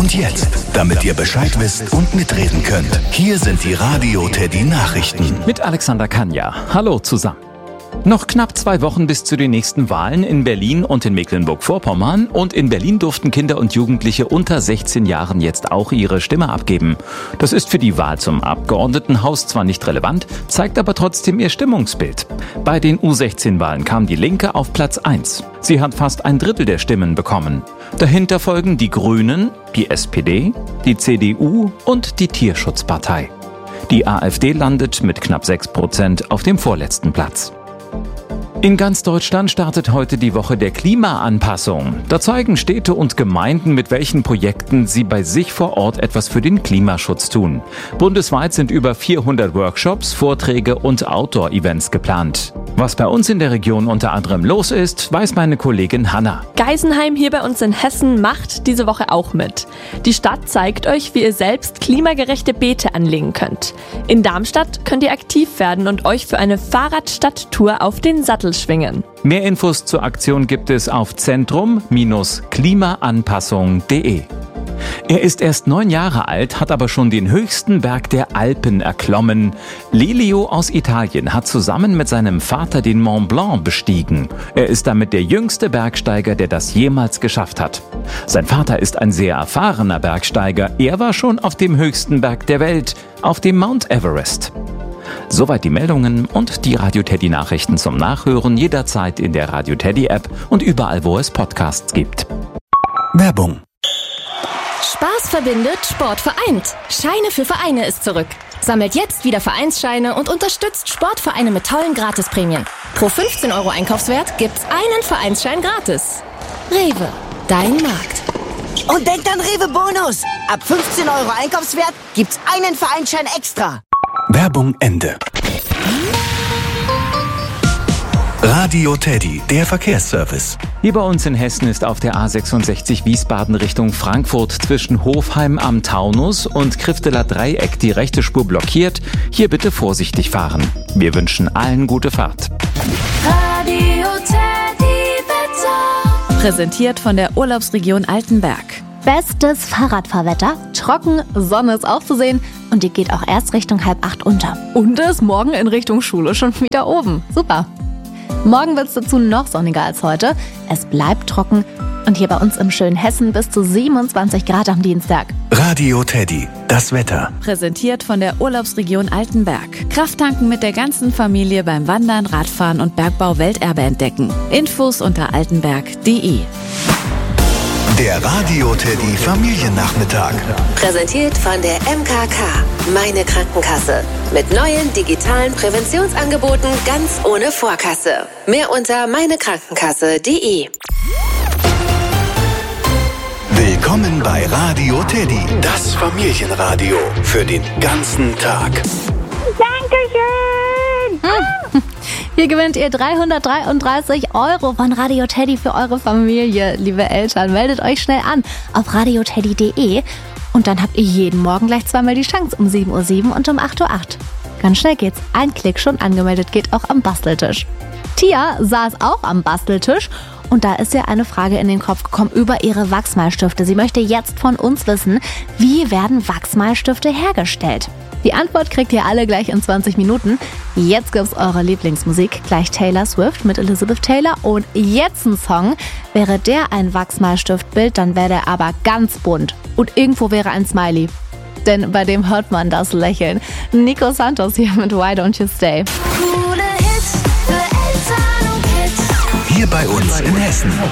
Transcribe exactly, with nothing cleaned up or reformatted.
Und jetzt, damit ihr Bescheid wisst und mitreden könnt, hier sind die Radio Teddy Nachrichten. Mit Alexander Kanja. Hallo zusammen. Noch knapp zwei Wochen bis zu den nächsten Wahlen in Berlin und in Mecklenburg-Vorpommern. Und in Berlin durften Kinder und Jugendliche unter sechzehn Jahren jetzt auch ihre Stimme abgeben. Das ist für die Wahl zum Abgeordnetenhaus zwar nicht relevant, zeigt aber trotzdem ihr Stimmungsbild. Bei den U sechzehn Wahlen kam die Linke auf Platz eins. Sie hat fast ein Drittel der Stimmen bekommen. Dahinter folgen die Grünen, die S P D, die C D U und die Tierschutzpartei. Die AfD landet mit knapp sechs Prozent auf dem vorletzten Platz. In ganz Deutschland startet heute die Woche der Klimaanpassung. Da zeigen Städte und Gemeinden, mit welchen Projekten sie bei sich vor Ort etwas für den Klimaschutz tun. Bundesweit sind über vierhundert Workshops, Vorträge und Outdoor-Events geplant. Was bei uns in der Region unter anderem los ist, weiß meine Kollegin Hanna. Geisenheim hier bei uns in Hessen macht diese Woche auch mit. Die Stadt zeigt euch, wie ihr selbst klimagerechte Beete anlegen könnt. In Darmstadt könnt ihr aktiv werden und euch für eine Fahrradstadttour auf den Sattel schwingen. Mehr Infos zur Aktion gibt es auf zentrum Bindestrich klimaanpassung punkt de. Er ist erst neun Jahre alt, hat aber schon den höchsten Berg der Alpen erklommen. Lelio aus Italien hat zusammen mit seinem Vater den Mont Blanc bestiegen. Er ist damit der jüngste Bergsteiger, der das jemals geschafft hat. Sein Vater ist ein sehr erfahrener Bergsteiger. Er war schon auf dem höchsten Berg der Welt, auf dem Mount Everest. Soweit die Meldungen und die Radio Teddy Nachrichten zum Nachhören jederzeit in der Radio Teddy App und überall, wo es Podcasts gibt. Werbung. Spaß verbindet, Sport vereint. Scheine für Vereine ist zurück. Sammelt jetzt wieder Vereinsscheine und unterstützt Sportvereine mit tollen Gratisprämien. Pro fünfzehn Euro Einkaufswert gibt's einen Vereinsschein gratis. Rewe, dein Markt. Und denkt an Rewe Bonus. Ab fünfzehn Euro Einkaufswert gibt's einen Vereinsschein extra. Werbung Ende. Radio Teddy, der Verkehrsservice. Hier bei uns in Hessen ist auf der A sechsundsechzig Wiesbaden Richtung Frankfurt zwischen Hofheim am Taunus und Krifteler Dreieck die rechte Spur blockiert. Hier bitte vorsichtig fahren. Wir wünschen allen gute Fahrt. Radio Teddy Wetter. Präsentiert von der Urlaubsregion Altenberg. Bestes Fahrradfahrwetter, trocken, Sonne ist auch zu sehen und die geht auch erst Richtung halb acht unter. Und ist morgen in Richtung Schule schon wieder oben. Super. Morgen wird es dazu noch sonniger als heute. Es bleibt trocken und hier bei uns im schönen Hessen bis zu siebenundzwanzig Grad am Dienstag. Radio Teddy, das Wetter. Präsentiert von der Urlaubsregion Altenberg. Krafttanken mit der ganzen Familie beim Wandern, Radfahren und Bergbau Welterbe entdecken. Infos unter altenberg punkt de. Der Radio Teddy Familiennachmittag. Präsentiert von der M K K, meine Krankenkasse. Mit neuen digitalen Präventionsangeboten ganz ohne Vorkasse. Mehr unter meinekrankenkasse punkt de. Willkommen bei Radio Teddy, das Familienradio für den ganzen Tag. Dankeschön! Hm. Hier gewinnt ihr dreihundertdreiunddreißig Euro von Radio Teddy für eure Familie. Liebe Eltern, meldet euch schnell an auf radio teddy punkt de und dann habt ihr jeden Morgen gleich zweimal die Chance um sieben Uhr sieben und um acht Uhr acht. Ganz schnell geht's. Ein Klick schon angemeldet, geht auch am Basteltisch. Tia saß auch am Basteltisch und da ist ihr eine Frage in den Kopf gekommen über ihre Wachsmalstifte. Sie möchte jetzt von uns wissen, wie werden Wachsmalstifte hergestellt? Die Antwort kriegt ihr alle gleich in zwanzig Minuten. Jetzt gibt's eure Lieblingsmusik, gleich Taylor Swift mit Elizabeth Taylor. Und jetzt ein Song. Wäre der ein Wachsmalstiftbild, dann wäre der aber ganz bunt. Und irgendwo wäre ein Smiley. Denn bei dem hört man das Lächeln. Nico Santos hier mit Why Don't You Stay. Coole Hits für Eltern und Kids. Hier bei uns in Hessen.